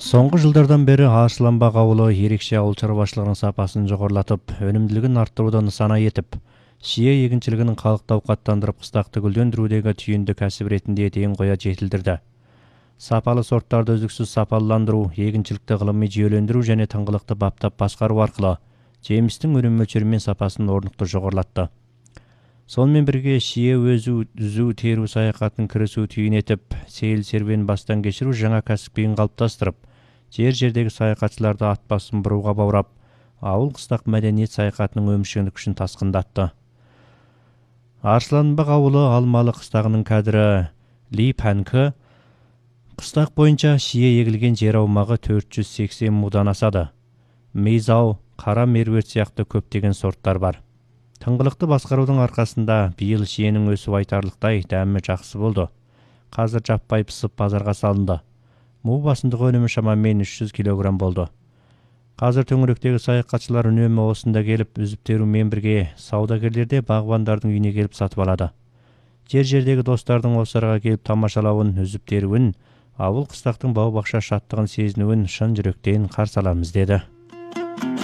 Соңғы жылдардан бері Арысланбақ ауылы ерекше ауыл шаруашылығының сапасын жоғарылатып, өнімділігін арттыруды нысана етіп, шие егіншілігінің халықты ауқаттандырып, қыстақты гүлдендірудегі түйінді кәсіп ретінде ден қоя жетілдірді. Сапалы сорттарды үздіксіз сапаландыру, егіншілікті ғылыми жүйелендіру және тыңғылықты баптап басқару арқылы жемістің өнім мөлшері мен сапасын орнықты жоғарылатты. Сонымен бірге шие өзу, үзу, теру саяхатын кірісу түйін етіп, сейіл серуен бастан кешіру жаңа кәсіппен қалыптастырып, жердегі саяхатшыларды ат басын бұруға баурап, ауыл қыстақ мәдениет саяхатының өміршеңдік күшін тасқындатты. Арысланбақ ауылы алмалы қыстағының кәдірі Ли Пәнкі, қыстақ бойынша шие егілген жер аумағы 480 мудан асады. Мейзау, қара меруерт сияқты көптеген сорттар бар. Тыңғылықты басқарудың арқасында биыл шиенің өсіп айтарлықтай дәмі жақсы болды. Қазір жаппай пісіп базарға салынды. Му басындығы өнімі шамамен 300 килограмм болды. Қазір төңіректегі саяхатшылар үнемі осында келіп, үзіп терумен бірге саудагерлерде бағбандардың үйіне келіп сатып алады. Жердегі достардың осы араға келіп тамашалауын, үзіп теруін, ауыл қыстақтың бау-бақша шаттығын сезінуін шын жүректен қарсы аламыз деді.